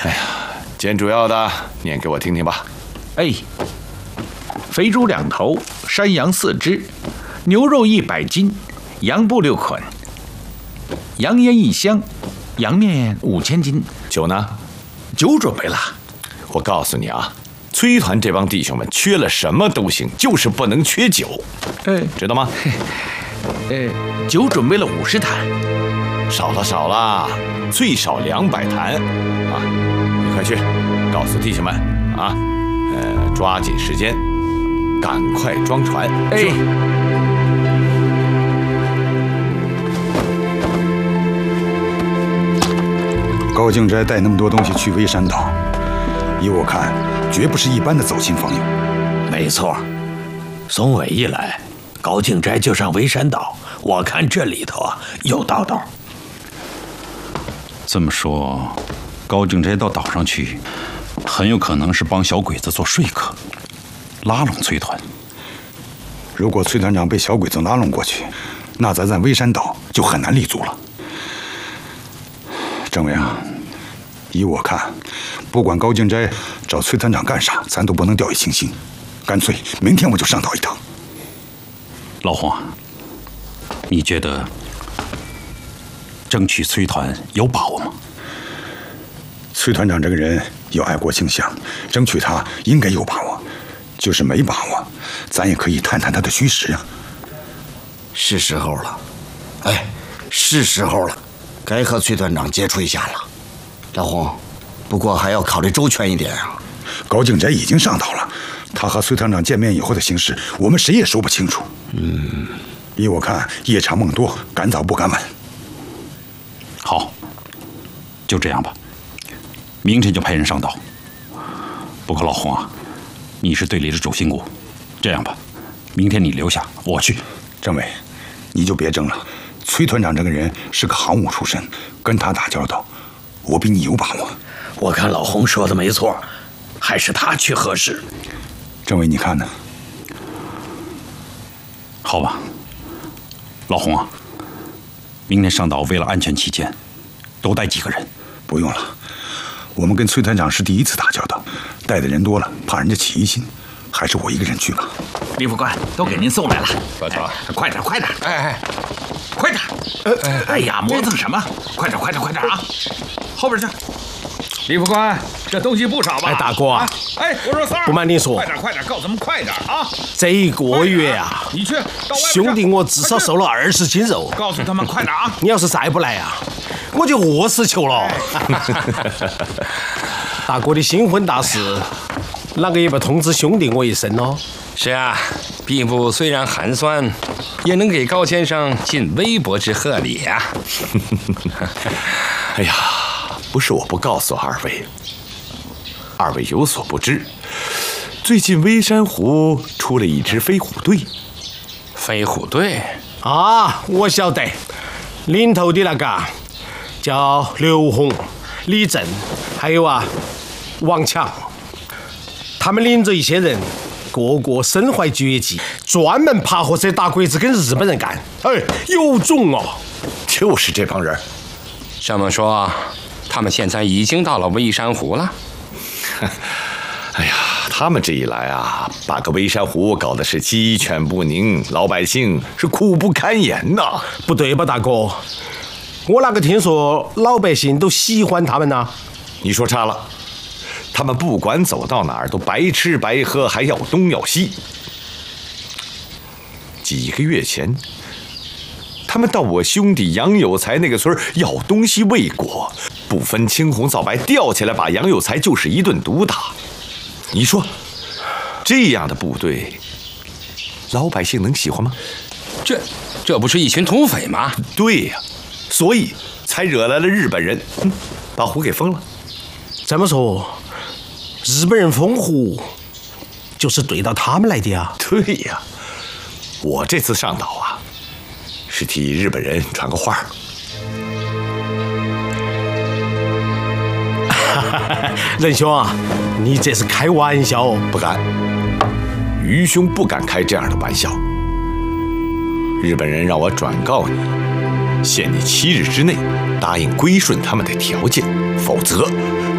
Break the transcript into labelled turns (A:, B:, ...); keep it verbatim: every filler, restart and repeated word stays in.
A: 哎呀，见主要的念给我听听吧。
B: 哎，肥猪两头，山羊四只，牛肉一百斤，羊布六捆，羊烟一箱，羊面五千斤。
A: 酒呢？
B: 酒准备了。
A: 我告诉你啊，崔团这帮弟兄们缺了什么都行，就是不能缺酒。
B: 哎，
A: 知道吗？
B: 哎，酒准备了五十坛。
A: 少了少了，最少两百坛啊！你快去告诉弟兄们啊，呃，抓紧时间，赶快装船。
B: 哎，
C: 高敬斋带那么多东西去微山岛，依我看，绝不是一般的走亲访友。
D: 没错，松尾一来，高敬斋就上微山岛，我看这里头啊有道道。
E: 这么说，高敬斋到岛上去，很有可能是帮小鬼子做说客，拉拢崔团。
C: 如果崔团长被小鬼子拉拢过去，那咱在微山岛就很难立足了。政委啊，依我看，不管高敬斋找崔团长干啥，咱都不能掉以轻心。干脆明天我就上岛一趟。
E: 老洪啊，你觉得争取崔团有把握吗？
C: 崔团长这个人有爱国倾向，争取他应该有把握。就是没把握，咱也可以探探他的虚实啊。
F: 是时候了，哎，是时候了，该和崔团长接触一下了。老洪，不过还要考虑周全一点啊。
C: 高敬斋已经上岛了，他和崔团长见面以后的形势，我们谁也说不清楚。嗯，依我看，夜长梦多，赶早不赶晚。
E: 好，就这样吧，明天就派人上岛。不过老洪啊，你是队里的主心骨，这样吧，明天你留下，我去。
C: 政委，你就别争了。崔团长这个人是个行务出身，跟他打交道，我比你有把握。
D: 我看老洪说的没错，还是他去合适。
C: 政委，你看呢？
E: 好吧，老洪啊，明天上岛为了安全起见，多带几个人。
C: 不用了，我们跟崔团长是第一次打交道，带的人多了，怕人家起疑心，还是我一个人去吧。
B: 李副官都给您送来了，
A: 快走，
B: 快点，快点！
A: 哎哎，
B: 快点！哎哎呀，磨蹭什么？快点，快点，快点啊！后边去。李副官，这东西不少吧？
G: 哎，大哥啊，
B: 哎，我说三儿，
G: 不瞒您说，
B: 快点，快点，告诉他们快点啊！
G: 这一个月啊，
B: 你去，到外面去
G: 兄弟我至少瘦了二十斤肉。
B: 告诉他们快点啊！
G: 你要是再不来啊，我就饿死球了。大哥的新婚大事，哪个也不通知兄弟我一声哦？
H: 是啊，兵部虽然寒酸，也能给高先生尽微薄之贺礼啊。
A: 哎呀，不是我不告诉二位，二位有所不知，最近微山湖出了一支飞虎队。
H: 飞虎队
G: 啊，我晓得，领头的那个叫刘洪、李正，还有啊王强，他们领着一些人，个个身怀绝技，专门爬河车打鬼子，跟日本人干。哎，有种哦！
A: 就是这帮人。
H: 这么说，他们现在已经到了微山湖了。
A: 哎呀，他们这一来啊，把个微山湖搞得是鸡犬不宁，老百姓是苦不堪言呐。
G: 不对吧，大哥？我哪个听说老百姓都喜欢他们呢？
A: 你说差了，他们不管走到哪儿都白吃白喝，还要东要西。几个月前，他们到我兄弟杨有才那个村要东西未果，不分青红皂白，吊起来把杨有才就是一顿毒打。你说，这样的部队，老百姓能喜欢吗？
H: 这这不是一群土匪吗？
A: 对呀、啊，所以才惹来了日本人，嗯，把湖给封了。
G: 这么说，日本人封湖就是对到他们来的啊？
A: 对呀、啊，我这次上岛啊，是替日本人传个话。
G: 仁兄啊，你这是开玩笑哦？
A: 不敢，愚兄不敢开这样的玩笑。日本人让我转告你，限你七日之内答应归顺他们的条件，否则